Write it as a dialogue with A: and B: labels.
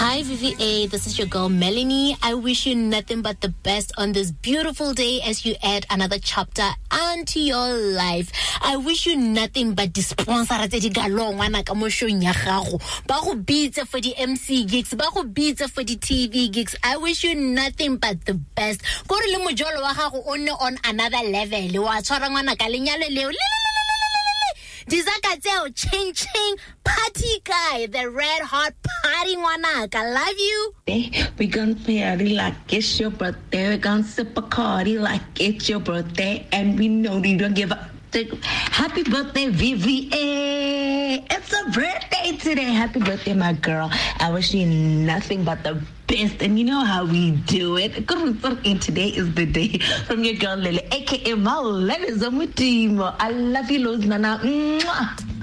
A: Hi VVA, this is your girl Melanie. I wish you nothing but the best on this beautiful day as you add another chapter onto your life. I wish you nothing but the sponsor tse di galong wana ka mo showing ya gago. Ba go bitse for the MC gigs, ba go bitse for the TV gigs. I wish you nothing but the best. Go re le mojolo wa gago o ne on another level. Wa tshwara ngwana ka lenyalo leo. Dizakatseo ching ching party guy, the red hot party wanak. I love you.
B: We gonna party like it's your birthday. We gonna sip a party like it's your birthday, and we know you don't give a happy birthday, VVA. It's a birthday today. Happy birthday, my girl. I wish you nothing but the best, and you know how we do it. And today is the day from your girl Lily, aka my Lily Zamutimo. I love you, Luz Nana. Mwah.